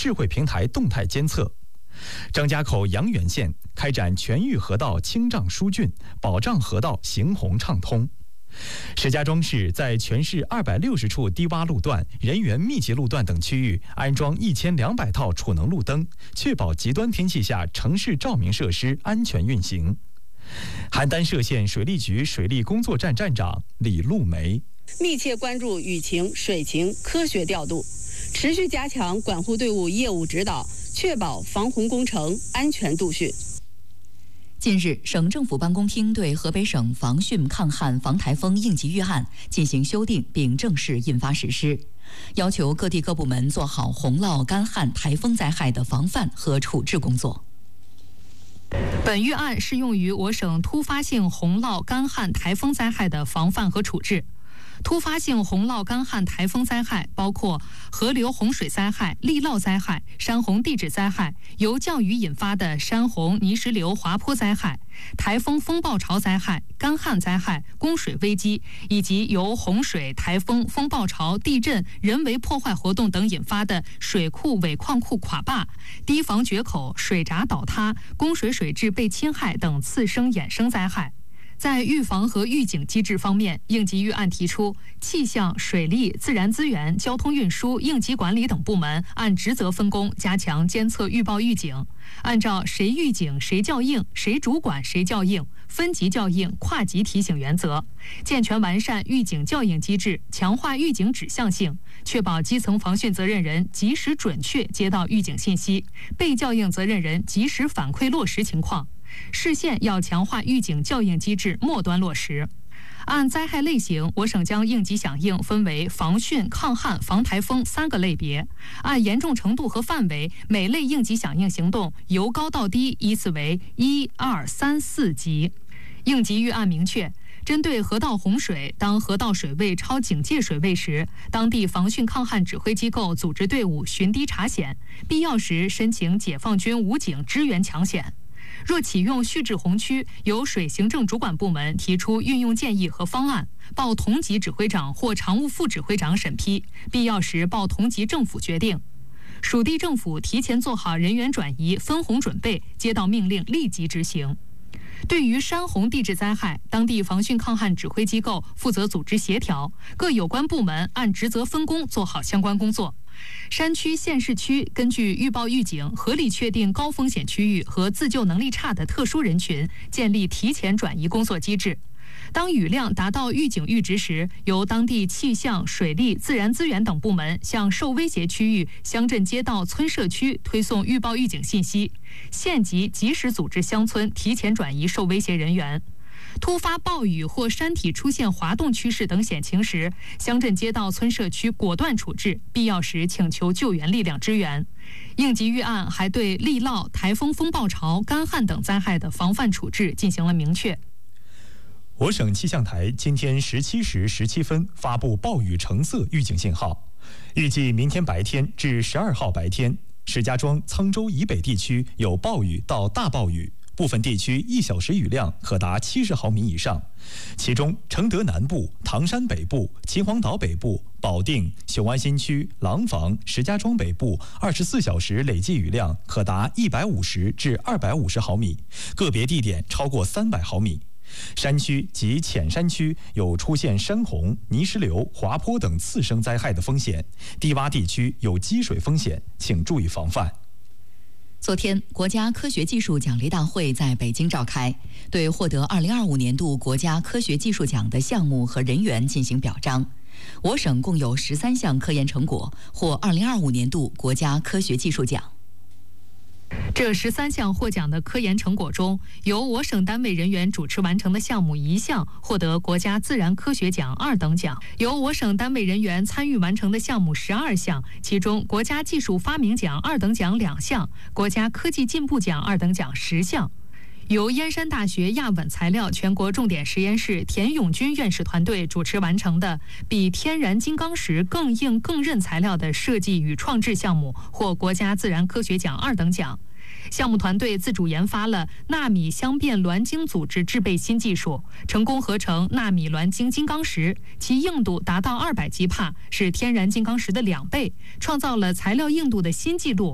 智慧平台动态监测。张家口阳源县开展全域河道清障疏浚，保障河道行洪畅通。石家庄市在全市260处低洼路段、人员密集路段等区域安装1200套储能路灯，确保极端天气下城市照明设施安全运行。邯郸歙县水利局水利工作站站长李露梅： 密切关注雨情、水情，科学调度，持续加强管护队伍业务指导，确保防洪工程安全度汛。 近日，省政府办公厅对河北省防汛抗旱防台风应急预案进行修订，并正式印发实施，要求各地各部门做好洪涝、干旱、台风灾害的防范和处置工作。 本预案适用于我省突发性洪涝、干旱、台风灾害的防范和处置。突发性洪涝、干旱、台风灾害包括河流洪水灾害、砾涝灾害、山洪地质灾害，由降雨引发的山洪、泥石流、滑坡灾害，台风风暴潮灾害、干旱灾害、供水危机，以及由洪水、台风、风暴潮、地震、人为破坏活动等引发的水库、尾矿库垮坝、堤防决口、水闸倒塌、供水水质被侵害等次生衍生灾害。在预防和预警机制方面，应急预案提出，气象、水利、自然资源、交通运输、应急管理等部门按职责分工，加强监测预报预警，按照谁预警谁校应、谁主管谁校应、分级校应、跨级提醒原则，健全完善预警校应机制，强化预警指向性，确保基层防汛责任人及时准确接到预警信息，被校应责任人及时反馈落实情况。市县要强化预警校应机制末端落实。按灾害类型，我省将应急响应分为防汛、抗旱、防台风3个类别，按严重程度和范围，每类应急响应行动由高到低依次为1、2、3、4级。应急预案明确，针对河道洪水，当河道水位超警戒水位时，当地防汛抗旱指挥机构组织队伍巡堤查险，必要时申请解放军武警支援抢险。若启用蓄滞洪区，由水行政主管部门提出运用建议和方案，报同级指挥长或常务副指挥长审批，必要时报同级政府决定。属地政府提前做好人员转移、分洪准备，接到命令立即执行。对于山洪地质灾害，当地防汛抗旱指挥机构负责组织协调，各有关部门按职责分工做好相关工作。山区、县市区根据预报预警，合理确定高风险区域和自救能力差的特殊人群，建立提前转移工作机制。当雨量达到预警阈值时，由当地气象、水利、自然资源等部门向受威胁区域、乡镇街道、村社区推送预报预警信息，县级及时组织乡村提前转移受威胁人员。突发暴雨或山体出现滑动趋势等险情时，乡镇街道村社区果断处置，必要时请求救援力量支援。应急预案还对砾涝、台风风暴潮、干旱等灾害的防范处置进行了明确。 我省气象台今天17时17分发布暴雨橙色预警信号，预计明天白天至12号白天，石家庄、沧州以北地区有暴雨到大暴雨，部分地区1小时雨量可达70毫米以上，其中承德南部、唐山北部、秦皇岛北部、保定、雄安新区、廊坊、石家庄北部24小时累计雨量可达150至250毫米，个别地点超过300毫米。山区及浅山区有出现山洪、泥石流、滑坡等次生灾害的风险，低洼地区有积水风险，请注意防范。 昨天，国家科学技术奖励大会在北京召开，对获得2025年度国家科学技术奖的项目和人员进行表彰。我省共有13项科研成果获2025年度国家科学技术奖。 这13项获奖的科研成果中，由我省单位人员主持完成的项目1项获得国家自然科学奖2等奖，由我省单位人员参与完成的项目12项，其中国家技术发明奖2等奖2项，国家科技进步奖2等奖10项。由燕山大学亚稳材料全国重点实验室田永军院士团队主持完成的比天然金刚石更硬更韧材料的设计与创制项目获国家自然科学奖2等奖。项目团队自主研发了纳米相变卵晶组织制备新技术，成功合成纳米卵晶金刚石，其硬度达到200吉帕，是天然金刚石的2倍，创造了材料硬度的新纪录。